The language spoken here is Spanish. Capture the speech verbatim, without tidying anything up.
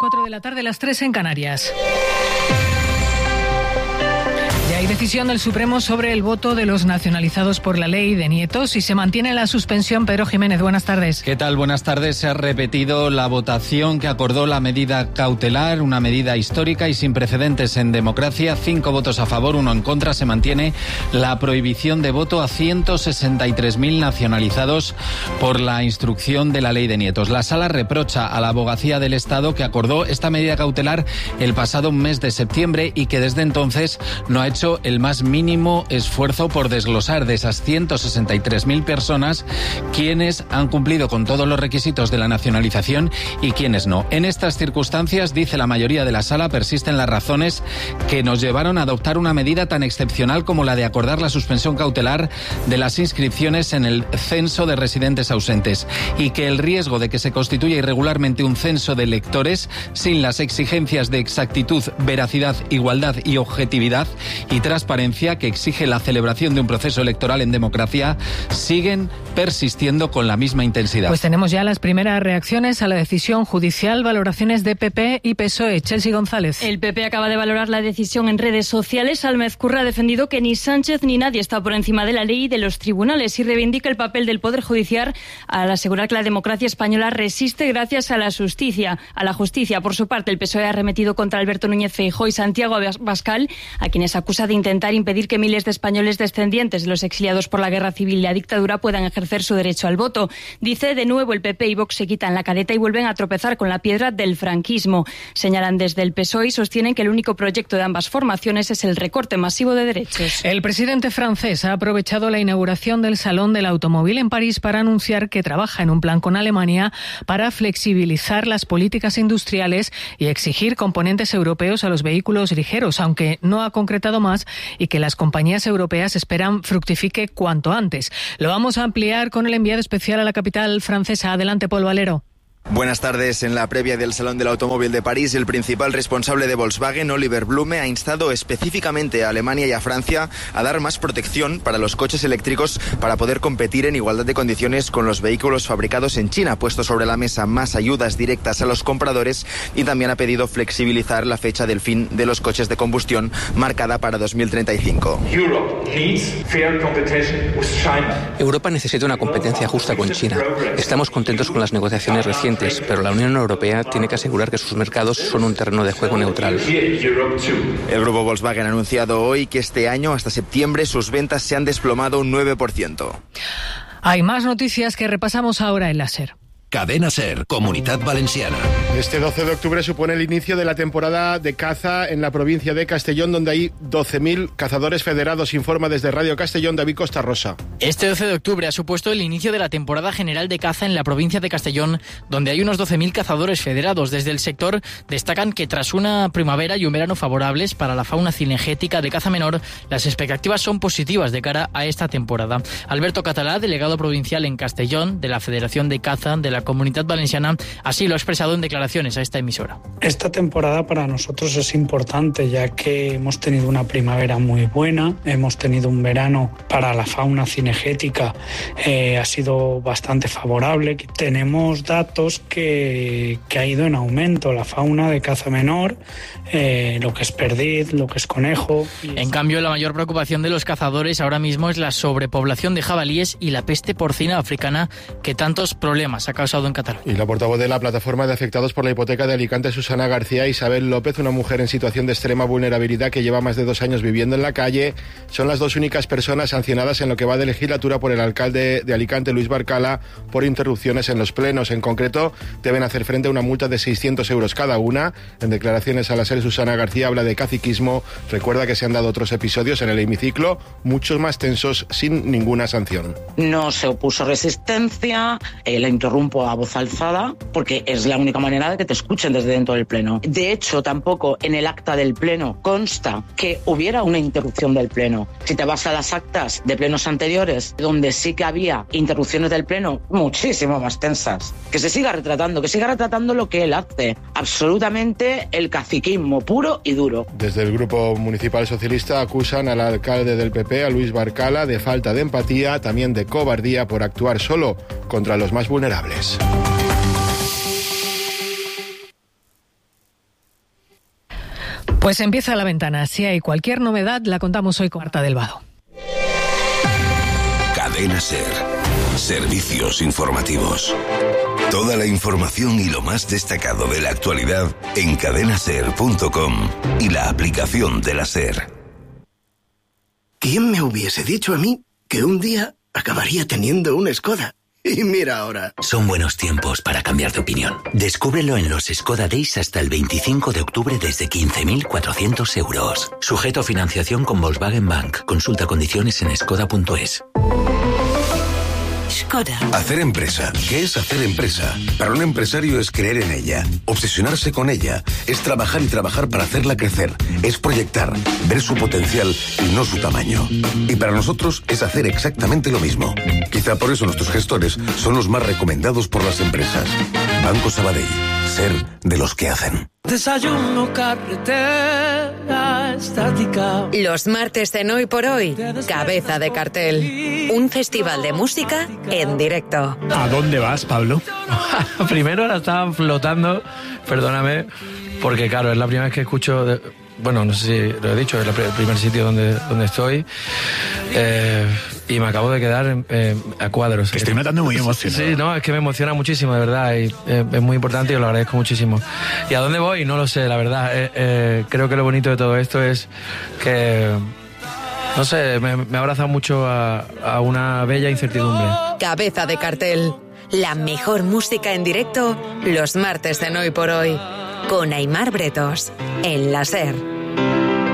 cuatro de la tarde, las tres en Canarias. Ya hay decisión del Supremo sobre el voto de los nacionalizados por la ley de nietos y se mantiene la suspensión. Pedro Jiménez, buenas tardes. ¿Qué tal? Buenas tardes. Se ha repetido la votación que acordó la medida cautelar, una medida histórica y sin precedentes en democracia. Cinco votos a favor, uno en contra. Se mantiene la prohibición de voto a ciento sesenta y tres mil nacionalizados por la instrucción de la ley de nietos. La Sala reprocha a la Abogacía del Estado que acordó esta medida cautelar el pasado mes de septiembre y que desde entonces no ha hecho el más mínimo esfuerzo por desglosar de esas ciento sesenta y tres mil personas quienes han cumplido con todos los requisitos de la nacionalización y quienes no. En estas circunstancias, dice la mayoría de la Sala, persisten las razones que nos llevaron a adoptar una medida tan excepcional como la de acordar la suspensión cautelar de las inscripciones en el censo de residentes ausentes y que el riesgo de que se constituya irregularmente un censo de electores sin las exigencias de exactitud, veracidad, igualdad y objetividad y transparencia que exige la celebración de un proceso electoral en democracia siguen persistiendo con la misma intensidad. Pues tenemos ya las primeras reacciones a la decisión judicial, valoraciones de P P y P S O E. Chelsea González. El P P acaba de valorar la decisión en redes sociales. Alma Ezcurra ha defendido que ni Sánchez ni nadie está por encima de la ley y de los tribunales y reivindica el papel del Poder Judicial al asegurar que la democracia española resiste gracias a la justicia. A la justicia. Por su parte, el P S O E ha arremetido contra Alberto Núñez Feijóo y Santiago Abascal, a quienes acusa de intentar impedir que miles de españoles descendientes de los exiliados por la guerra civil y la dictadura puedan ejercer su derecho al voto. Dice, de nuevo el P P y Vox se quitan la careta y vuelven a tropezar con la piedra del franquismo. Señalan desde el P S O E y sostienen que el único proyecto de ambas formaciones es el recorte masivo de derechos. El presidente francés ha aprovechado la inauguración del Salón del Automóvil en París para anunciar que trabaja en un plan con Alemania para flexibilizar las políticas industriales y exigir componentes europeos a los vehículos ligeros, aunque no ha concretado más y que las compañías europeas esperan fructifique cuanto antes. Lo vamos a ampliar con el enviado especial a la capital francesa. Adelante, Paul Valero. Buenas tardes. En la previa del Salón del Automóvil de París, el principal responsable de Volkswagen, Oliver Blume, ha instado específicamente a Alemania y a Francia a dar más protección para los coches eléctricos para poder competir en igualdad de condiciones con los vehículos fabricados en China. Ha puesto sobre la mesa más ayudas directas a los compradores y también ha pedido flexibilizar la fecha del fin de los coches de combustión marcada para dos mil treinta y cinco. Europa necesita una competencia justa con China. Estamos contentos con las negociaciones recientes, pero la Unión Europea tiene que asegurar que sus mercados son un terreno de juego neutral. El grupo Volkswagen ha anunciado hoy que este año, hasta septiembre, sus ventas se han desplomado un nueve por ciento. Hay más noticias que repasamos ahora en la SER. Cadena SER, Comunidad Valenciana. Este doce de octubre supone el inicio de la temporada de caza en la provincia de Castellón, donde hay doce mil cazadores federados, informa desde Radio Castellón David Costa Rosa. Este doce de octubre ha supuesto el inicio de la temporada general de caza en la provincia de Castellón, donde hay unos doce mil cazadores federados. Desde el sector destacan que tras una primavera y un verano favorables para la fauna cinegética de caza menor, las expectativas son positivas de cara a esta temporada. Alberto Catalá, delegado provincial en Castellón de la Federación de Caza de la Comunidad Valenciana, así lo ha expresado en declaraciones a esta emisora. Esta temporada para nosotros es importante, ya que hemos tenido una primavera muy buena, hemos tenido un verano para la fauna cinegética, eh, ha sido bastante favorable. Tenemos datos que, que ha ido en aumento la fauna de caza menor, eh, lo que es perdiz, lo que es conejo. En cambio, la mayor preocupación de los cazadores ahora mismo es la sobrepoblación de jabalíes y la peste porcina africana, que tantos problemas ha causado en Cataluña. Y la portavoz de la plataforma de afectados por la hipoteca de Alicante, Susana García, Isabel López, una mujer en situación de extrema vulnerabilidad que lleva más de dos años viviendo en la calle, son las dos únicas personas sancionadas en lo que va de legislatura por el alcalde de Alicante, Luis Barcala, por interrupciones en los plenos. En concreto, deben hacer frente a una multa de seiscientos euros cada una. En declaraciones a la SER, Susana García habla de caciquismo, recuerda que se han dado otros episodios en el hemiciclo, muchos más tensos, sin ninguna sanción. No se opuso resistencia, eh, la interrumpo a voz alzada, porque es la única manera de que te escuchen desde dentro del pleno. De hecho, tampoco en el acta del pleno consta que hubiera una interrupción del pleno. Si te vas a las actas de plenos anteriores, donde sí que había interrupciones del pleno, muchísimo más tensas, que se siga retratando, que siga retratando lo que él hace. Absolutamente el caciquismo puro y duro. Desde el Grupo Municipal Socialista acusan al alcalde del P P, a Luis Barcala, de falta de empatía, también de cobardía por actuar solo contra los más vulnerables. Pues empieza La Ventana. Si hay cualquier novedad, la contamos hoy con Marta del Vado. Cadena SER. Servicios informativos. Toda la información y lo más destacado de la actualidad en cadena ser punto com y la aplicación de la SER. ¿Quién me hubiese dicho a mí que un día acabaría teniendo un Skoda? Y mira ahora. Son buenos tiempos para cambiar de opinión. Descúbrelo en los Skoda Days hasta el veinticinco de octubre desde quince mil cuatrocientos euros. Sujeto a financiación con Volkswagen Bank. Consulta condiciones en skoda punto es. Skoda. Hacer empresa. ¿Qué es hacer empresa? Para un empresario es creer en ella, obsesionarse con ella, es trabajar y trabajar para hacerla crecer, es proyectar, ver su potencial y no su tamaño. Y para nosotros es hacer exactamente lo mismo. Quizá por eso nuestros gestores son los más recomendados por las empresas. Banco Sabadell. Ser de los que hacen. Desayuno, carretera, estática. Los martes en Hoy por Hoy, Cabeza de Cartel. Un festival de música en directo. ¿A dónde vas, Pablo? Primero ahora estaba flotando, perdóname, porque claro, es la primera vez que escucho... De, bueno, no sé si lo he dicho, es el primer sitio donde, donde estoy. Eh, y me acabo de quedar eh, a cuadros. Te estoy notando muy emocionado. Sí, no, es que me emociona muchísimo, de verdad. Y eh, es muy importante y os lo agradezco muchísimo. ¿Y a dónde voy? No lo sé, la verdad. Eh, eh, creo que lo bonito de todo esto es que... No sé, me, me ha abrazado mucho a, a una bella incertidumbre. Cabeza de Cartel. La mejor música en directo los martes en Hoy por Hoy. Con Aimar Bretos. En la SER.